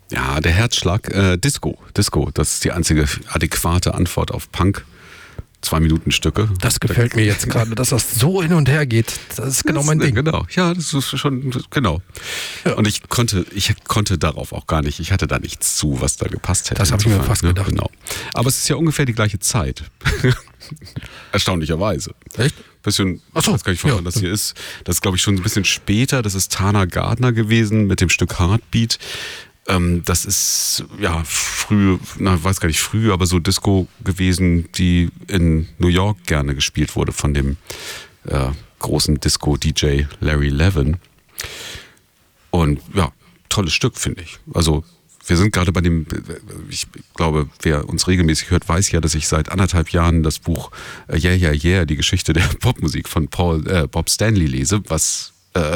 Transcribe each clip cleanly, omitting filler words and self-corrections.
Ja, der Herzschlag, Disco, das ist die einzige adäquate Antwort auf Punk. 2-Minuten-Stücke. Das gefällt mir jetzt gerade, dass das so hin und her geht. Das ist genau mein Ding. Genau, ja, das ist schon, genau. Ja. Und ich konnte darauf auch gar nicht, ich hatte da nichts zu, was da gepasst hätte. Das habe ich mir fast gedacht. Genau. Aber es ist ja ungefähr die gleiche Zeit. Erstaunlicherweise. Echt? Bisschen, ich weiß gar nicht, wann das hier ist. Das ist, glaube ich, schon ein bisschen später. Das ist Tana Gardner gewesen mit dem Stück Heartbeat. Das ist ja weiß gar nicht früh, aber so Disco gewesen, die in New York gerne gespielt wurde von dem großen Disco-DJ Larry Levin. Und ja, tolles Stück, finde ich. Also wir sind gerade bei dem, ich glaube, wer uns regelmäßig hört, weiß ja, dass ich seit 1,5 Jahren das Buch Yeah, Yeah, Yeah, die Geschichte der Popmusik von Bob Stanley lese, was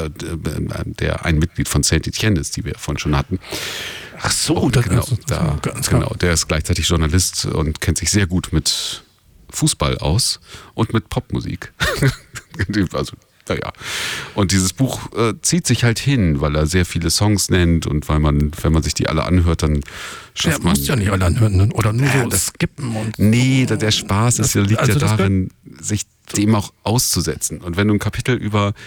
der ein Mitglied von Saint-Etienne ist, die wir vorhin schon hatten. Ach so, genau, der ist gleichzeitig Journalist und kennt sich sehr gut mit Fußball aus und mit Popmusik. Also, naja. Und dieses Buch zieht sich halt hin, weil er sehr viele Songs nennt und weil man, wenn man sich die alle anhört, dann schafft man... Du musst ja nicht alle anhören, oder nur so das skippen und... Nee, der Spaß liegt ja darin, sich dem auch auszusetzen. Und wenn du ein Kapitel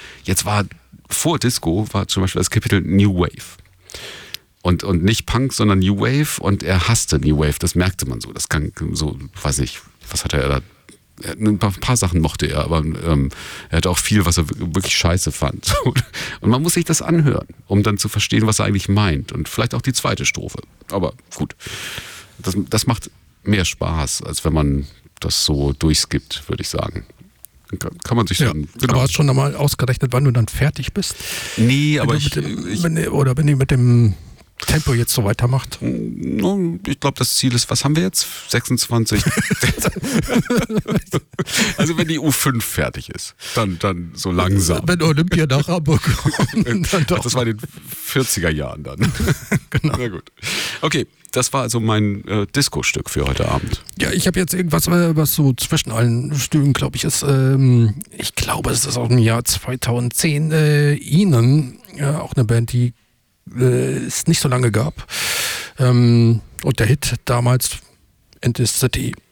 vor Disco war zum Beispiel das Kapitel New Wave. Und nicht Punk, sondern New Wave, und er hasste New Wave, das merkte man so. Das kann so, weiß nicht, was hatte er da? Ein paar Sachen mochte er, aber er hatte auch viel, was er wirklich scheiße fand. Und man muss sich das anhören, um dann zu verstehen, was er eigentlich meint. Und vielleicht auch die zweite Strophe. Aber gut, das macht mehr Spaß, als wenn man das so durchskippt, würde ich sagen. Kann man sich dann... Genau. Aber hast du schon einmal ausgerechnet, wann du dann fertig bist? Nee, aber wenn ihr mit dem Tempo jetzt so weitermacht? Ich glaube, das Ziel ist, was haben wir jetzt? 26. Also wenn die U5 fertig ist, dann so langsam. Wenn Olympia nach Hamburg kommt, dann doch. Das war in den 40er Jahren dann. Genau. Na gut. Okay, das war also mein Disco-Stück für heute Abend. Ja, ich habe jetzt irgendwas, was so zwischen allen Stücken, glaube ich, ist. Ich glaube, es ist auch im Jahr 2010 Ihnen, auch eine Band, die es nicht so lange gab. Und der Hit damals, End is City.